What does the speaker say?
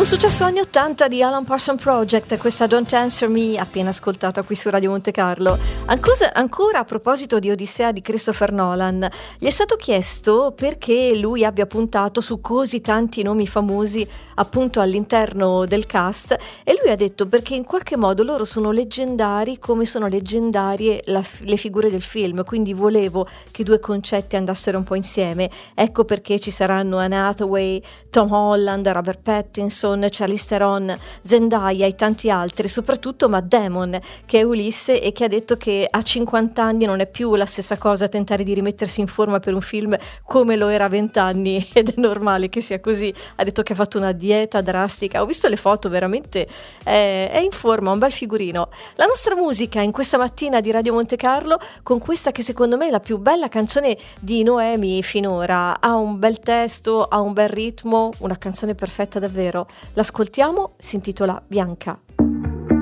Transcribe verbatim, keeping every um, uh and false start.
Successo anni ottanta di Alan Parsons Project, questa Don't Answer Me, appena ascoltata qui su Radio Monte Carlo. Ancora, ancora a proposito di Odissea di Christopher Nolan, gli è stato chiesto perché lui abbia puntato su così tanti nomi famosi appunto all'interno del cast, e lui ha detto perché in qualche modo loro sono leggendari come sono leggendarie la, le figure del film, quindi volevo che i due concetti andassero un po' insieme. Ecco perché ci saranno Anne Hathaway, Tom Holland, Robert Pattinson, Charlize Theron, Zendaya e tanti altri, soprattutto Matt Damon, che è Ulisse e che ha detto che a cinquanta anni non è più la stessa cosa tentare di rimettersi in forma per un film come lo era a venti anni, ed è normale che sia così. Ha detto che ha fatto una dieta drastica, ho visto le foto, veramente è, è in forma, un bel figurino. La nostra musica in questa mattina di Radio Monte Carlo, con questa che secondo me è la più bella canzone di Noemi finora, ha un bel testo, ha un bel ritmo, una canzone perfetta davvero. L'ascoltiamo, si intitola Bianca.